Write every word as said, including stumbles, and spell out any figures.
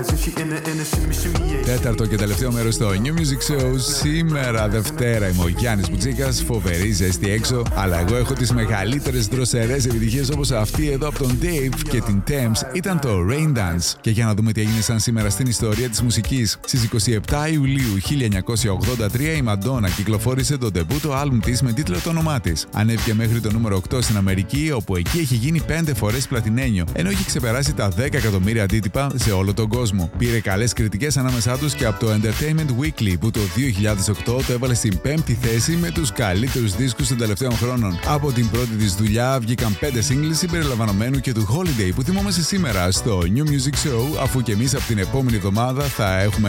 Τέταρτο και τελευταίο μέρος στο New Music Show. Σήμερα Δευτέρα είμαι ο Γιάννης Μπουτσίκας. Φοβερή ζέστη έξω, αλλά εγώ έχω τις μεγαλύτερες δροσερές επιτυχίες όπως αυτή εδώ από τον Dave και την Thames. Ήταν το Rain Dance. Και για να δούμε τι έγινε σαν σήμερα στην ιστορία της μουσικής. Στις είκοσι επτά Ιουλίου χίλια εννιακόσια ογδόντα τρία η Madonna κυκλοφόρησε το ντεμπούτο άλμπουμ της με τίτλο το όνομά της. Ανέβηκε μέχρι το νούμερο οκτώ στην Αμερική, όπου εκεί έχει γίνει πέντε φορές πλατινένιο, ενώ έχει ξεπεράσει τα δέκα εκατομμύρια αντίτυπα σε όλο τον κόσμο. Πήρε καλές κριτικές ανάμεσά τους και από το Entertainment Weekly, που το δύο χιλιάδες οκτώ το έβαλε στην πέμπτη θέση με τους καλύτερους δίσκους των τελευταίων χρόνων. Από την πρώτη της δουλειά βγήκαν πέντε singles συμπεριλαμβανομένου και του Holiday, που θυμόμαστε σήμερα στο New Music Show, αφού και εμείς από την επόμενη εβδομάδα θα έχουμε